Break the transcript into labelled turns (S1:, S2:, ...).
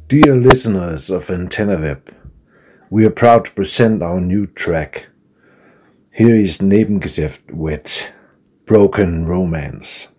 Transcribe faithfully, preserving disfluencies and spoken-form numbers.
S1: Dear listeners of AntennaWeb, we are proud to present our new track. Here is Nebengeschäft with Broken Romance.